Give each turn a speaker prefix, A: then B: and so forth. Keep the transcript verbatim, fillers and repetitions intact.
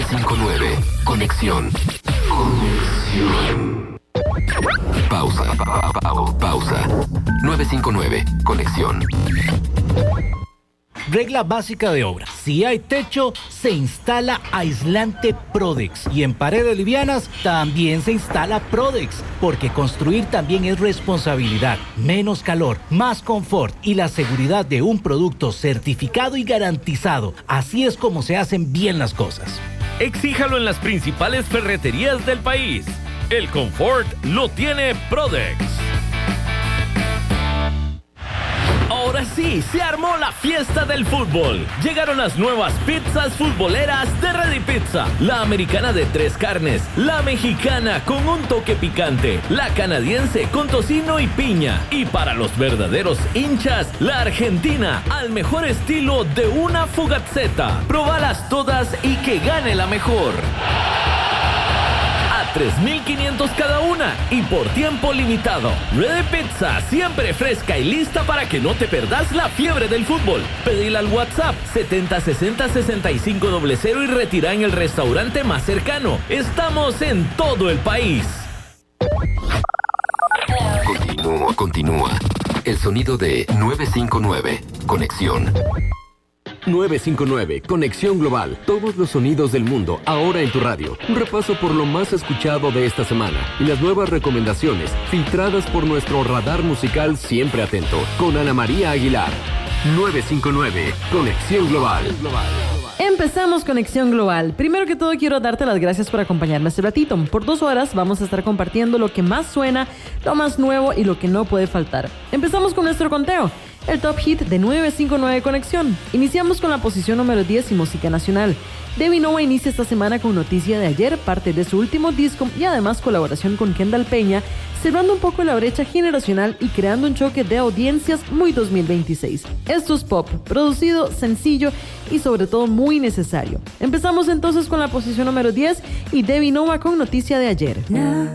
A: cinco nueve. Conexión. Conexión. Pausa. Pa- pa- pa- pausa. nueve cinco nueve. Conexión.
B: Regla básica de obra. Si hay techo, se instala aislante Prodex. Y en paredes livianas también se instala Prodex. Porque construir también es responsabilidad. Menos calor, más confort y la seguridad de un producto certificado y garantizado. Así es como se hacen bien las cosas.
C: Exíjalo en las principales ferreterías del país. El confort lo tiene Prodex. Ahora sí, se armó la fiesta del fútbol. Llegaron las nuevas pizzas futboleras de Ready Pizza. La americana de tres carnes, la mexicana con un toque picante, la canadiense con tocino y piña. Y para los verdaderos hinchas, la argentina al mejor estilo de una Fugazzetta. Probalas todas y que gane la mejor. tres mil quinientos cada una y por tiempo limitado. Ready Pizza, siempre fresca y lista para que no te perdas la fiebre del fútbol. Pedila al WhatsApp setenta sesenta sesenta y cinco cero y retira en el restaurante más cercano. Estamos en todo el país.
A: Continúa, continúa. El sonido de nueve cinco nueve. Conexión.
D: nueve cinco nueve, Conexión Global. Todos los sonidos del mundo, ahora en tu radio. Un repaso por lo más escuchado de esta semana y las nuevas recomendaciones, filtradas por nuestro radar musical siempre atento, con Ana María Aguilar. nueve cinco nueve, Conexión Global.
E: Empezamos Conexión Global. Primero que todo quiero darte las gracias por acompañarme este ratito. Por dos horas vamos a estar compartiendo lo que más suena, lo más nuevo y lo que no puede faltar. Empezamos con nuestro conteo. El top hit de nueve cinco nueve Conexión. Iniciamos con la posición número diez y música nacional. Debbie Nova inicia esta semana con noticia de ayer, parte de su último disco y además colaboración con Kendall Peña, cerrando un poco la brecha generacional y creando un choque de audiencias muy dos mil veintiséis. Esto es pop, producido, sencillo y sobre todo muy necesario. Empezamos entonces con la posición número diez y Debbie Nova con noticia de ayer. No.